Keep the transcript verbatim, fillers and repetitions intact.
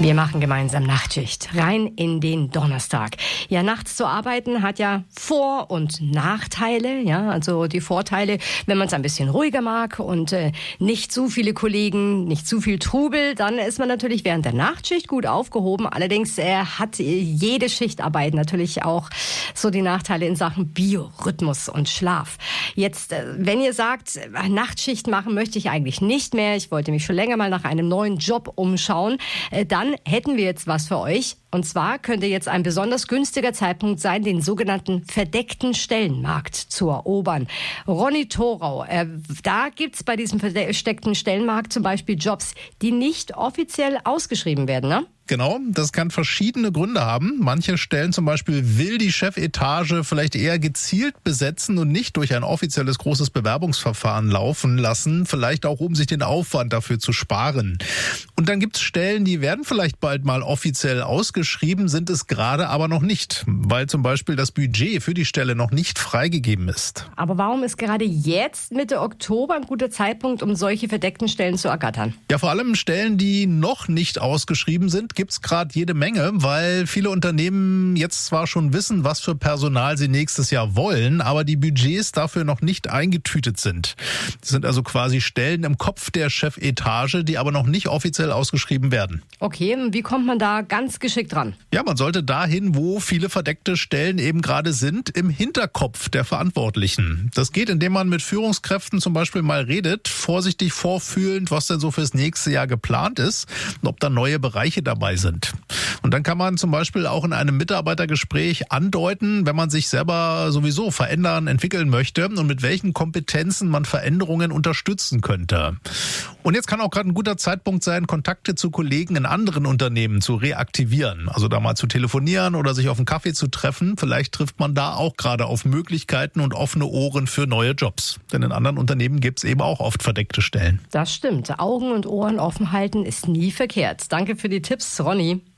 Wir machen gemeinsam Nachtschicht. Rein in den Donnerstag. Ja, nachts zu arbeiten hat ja Vor- und Nachteile. Ja, also die Vorteile, wenn man es ein bisschen ruhiger mag und äh, nicht zu viele Kollegen, nicht zu viel Trubel, dann ist man natürlich während der Nachtschicht gut aufgehoben. Allerdings äh, hat jede Schichtarbeit natürlich auch so die Nachteile in Sachen Biorhythmus und Schlaf. Jetzt, äh, wenn ihr sagt, Nachtschicht machen möchte ich eigentlich nicht mehr, ich wollte mich schon länger mal nach einem neuen Job umschauen, äh, dann hätten wir jetzt was für euch. Und zwar könnte jetzt ein besonders günstiger Zeitpunkt sein, den sogenannten verdeckten Stellenmarkt zu erobern. Ronny Thorau, äh, da gibt's bei diesem verdeckten Stellenmarkt zum Beispiel Jobs, die nicht offiziell ausgeschrieben werden, ne? Genau, das kann verschiedene Gründe haben. Manche Stellen zum Beispiel will die Chefetage vielleicht eher gezielt besetzen und nicht durch ein offizielles großes Bewerbungsverfahren laufen lassen, vielleicht auch um sich den Aufwand dafür zu sparen. Und dann gibt's Stellen, die werden vielleicht bald mal offiziell ausgeschrieben, sind es gerade aber noch nicht, weil zum Beispiel das Budget für die Stelle noch nicht freigegeben ist. Aber warum ist gerade jetzt Mitte Oktober ein guter Zeitpunkt, um solche verdeckten Stellen zu ergattern? Ja, vor allem Stellen, die noch nicht ausgeschrieben sind, gibt's gerade jede Menge, weil viele Unternehmen jetzt zwar schon wissen, was für Personal sie nächstes Jahr wollen, aber die Budgets dafür noch nicht eingetütet sind. Das sind also quasi Stellen im Kopf der Chefetage, die aber noch nicht offiziell ausgeschrieben werden. Okay, wie kommt man da ganz geschickt dran? Ja, man sollte dahin, wo viele verdeckte Stellen eben gerade sind, im Hinterkopf der Verantwortlichen. Das geht, indem man mit Führungskräften zum Beispiel mal redet, vorsichtig vorfühlend, was denn so fürs nächste Jahr geplant ist und ob da neue Bereiche dabei sind. Und dann kann man zum Beispiel auch in einem Mitarbeitergespräch andeuten, wenn man sich selber sowieso verändern, entwickeln möchte und mit welchen Kompetenzen man Veränderungen unterstützen könnte. Und jetzt kann auch gerade ein guter Zeitpunkt sein, Kontakte zu Kollegen in anderen Unternehmen zu reaktivieren. Also da mal zu telefonieren oder sich auf einen Kaffee zu treffen. Vielleicht trifft man da auch gerade auf Möglichkeiten und offene Ohren für neue Jobs. Denn in anderen Unternehmen gibt es eben auch oft verdeckte Stellen. Das stimmt. Augen und Ohren offen halten ist nie verkehrt. Danke für die Tipps, Ronny.